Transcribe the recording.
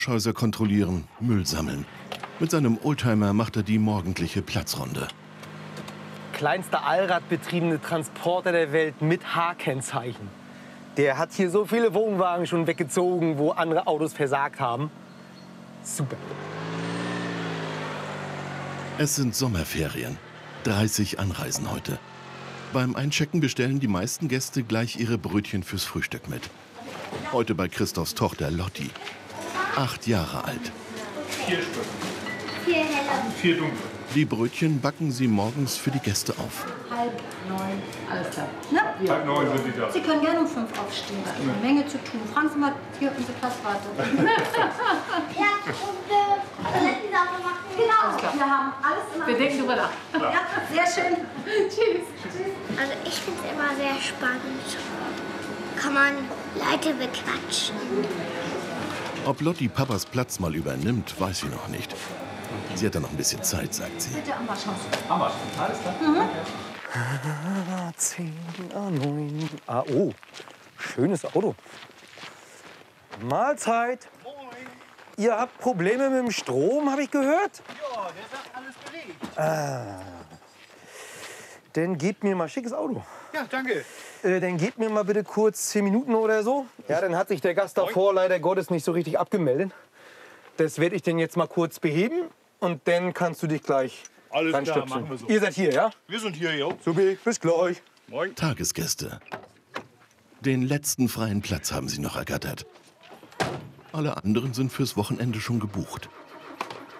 Scheuser kontrollieren, Müll sammeln. Mit seinem Oldtimer macht er die morgendliche Platzrunde. Kleinster allradbetriebene Transporter der Welt mit H-Kennzeichen. Der hat hier so viele Wohnwagen schon weggezogen, wo andere Autos versagt haben. Super. Es sind Sommerferien. 30 Anreisen heute. Beim Einchecken bestellen die meisten Gäste gleich ihre Brötchen fürs Frühstück mit. Heute bei Christophs Tochter Lotti. 8 Jahre alt. 4 Stück. 4 heller. 4 dunkle. Die Brötchen backen sie morgens für die Gäste auf. 8:30, alles klar. Ne? Halb 9 sind die da. Sie können gerne um 5 aufstehen, da ist eine Menge zu tun. Fragen Sie mal, hier unsere Platzwarte. Ja, und Toilettensache machen. Genau, wir haben alles in Wir denken drüber nach. Ja, sehr schön. Tschüss. Also ich finde es immer sehr spannend. Kann man Leute bequatschen. Ob Lotti Papas Platz mal übernimmt, weiß sie noch nicht. Sie hat da noch ein bisschen Zeit, sagt sie. Bitte am Waschhaus. Hammer. Alles klar. 10, 9. Oh, schönes Auto. Mahlzeit. Moin. Ihr habt Probleme mit dem Strom, habe ich gehört? Ja, der sagt alles belegt. Dann gebt mir mal schickes Auto. Ja, danke. Dann gebt mir mal bitte kurz 10 Minuten oder so. Ja, dann hat sich der Gast davor leider Gottes nicht so richtig abgemeldet. Das werde ich denn jetzt mal kurz beheben und dann kannst du dich gleich Alles klar, reinstöpseln. machen wir so. Ihr seid hier, ja? Wir sind hier, jo. Super, bis gleich. Moin. Tagesgäste. Den letzten freien Platz haben sie noch ergattert. Alle anderen sind fürs Wochenende schon gebucht.